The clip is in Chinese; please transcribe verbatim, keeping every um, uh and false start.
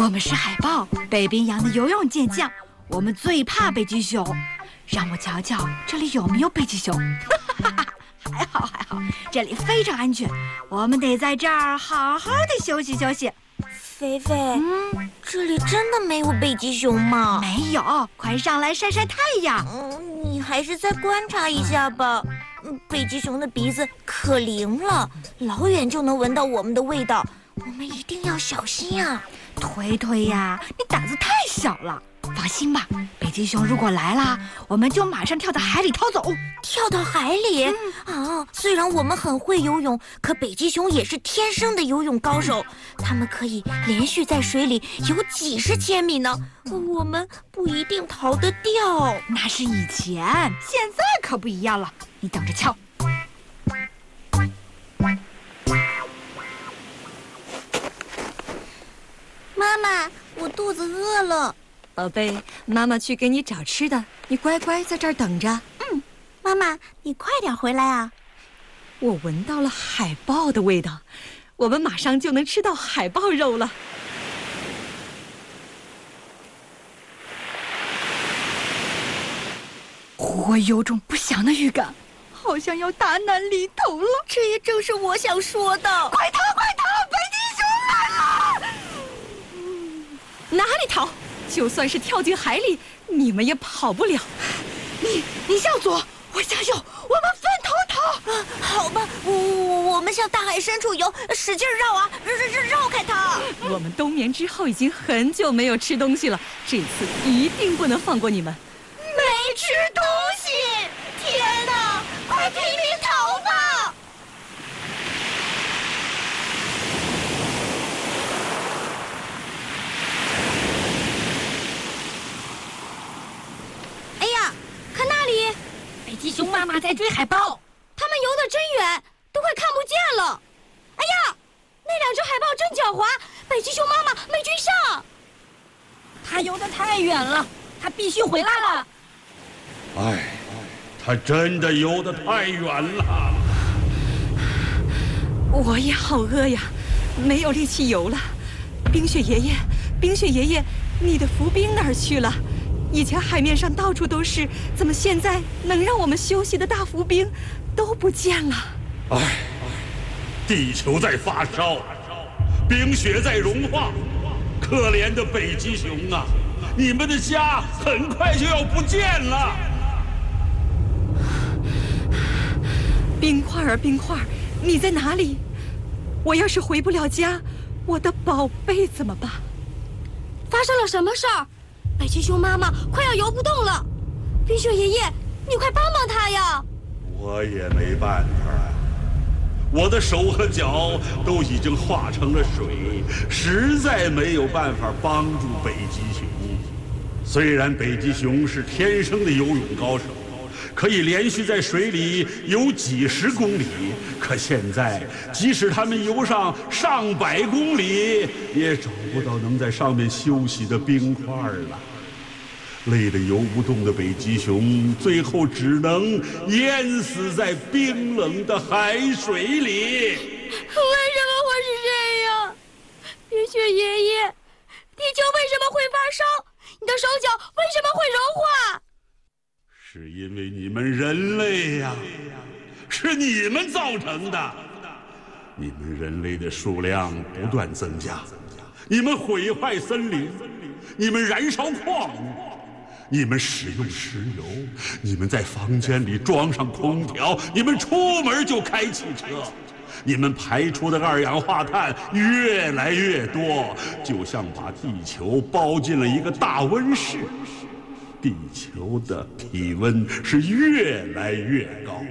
我们是海豹，北冰洋的游泳健将，我们最怕北极熊。让我瞧瞧这里有没有北极熊。还好还好，这里非常安全，我们得在这儿好好的休息休息。 菲菲，嗯，这里真的没有北极熊吗？ 没有，快上来晒晒太阳。 嗯，你还是再观察一下吧。嗯，北极熊的鼻子可灵了，老远就能闻到我们的味道，我们一定要小心啊！ 推推呀，你胆子太小了。放心吧，北极熊如果来了，我们就马上跳到海里逃走。 跳到海里？嗯、啊！虽然我们很会游泳，可北极熊也是天生的游泳高手，它们可以连续在水里游几十千米呢。我们不一定逃得掉。 那是以前，现在可不一样了。你等着瞧。 妈妈，我肚子饿了。 宝贝，妈妈去给你找吃的，你乖乖在这儿等着。 嗯，妈妈，你快点回来啊！ 我闻到了海豹的味道，我们马上就能吃到海豹肉了。 我有种不祥的预感，好像要大难临头了。 这也正是我想说的。 快逃快逃，北极熊来了！ 哪里逃？就算是跳进海里，你们也跑不了。 你你向左，我向右，我们分头逃。 啊，好吧，我我我们向大海深处游，使劲绕啊，绕绕绕开它。 我们冬眠之后已经很久没有吃东西了，这次一定不能放过你们。 没吃东西！天哪，快拼命逃吧！哎呀，看那里， 北极熊妈妈在追海豹， 它们游得真远，都快看不见了。哎呀，那两只海豹真狡猾，北极熊妈妈没追上。 它游得太远了，它必须回来了。 哎，它真的游得太远了。 我也好饿呀，没有力气游了。冰雪爷爷，冰雪爷爷，你的浮冰哪儿去了？以前海面上到处都是，怎么现在能让我们休息的大浮冰都不见了？ 哎，地球在发烧，冰雪在融化，可怜的北极熊啊，你们的家很快就要不见了。 冰块儿，冰块儿，你在哪里？我要是回不了家，我的宝贝怎么办？ 发生了什么事儿？北极熊妈妈快要游不动了，冰雪爷爷，你快帮帮她呀！ 我也没办法啊，我的手和脚都已经化成了水，实在没有办法帮助北极熊。虽然北极熊是天生的游泳高手，可以连续在水里游几十公里，可现在即使他们游上上百公里，也找不到能在上面休息的冰块了。累得游不动的北极熊，最后只能淹死在冰冷的海水里。 为什么会是这样？冰雪爷爷，地球为什么会发烧？你的手脚为什么会融化？ 是因为你们人类呀，是你们造成的。你们人类的数量不断增加，你们毁坏森林，你们燃烧矿物，你们使用石油，你们在房间里装上空调，你们出门就开汽车，你们排出的二氧化碳越来越多，就像把地球包进了一个大温室。地球的体温是越来越高，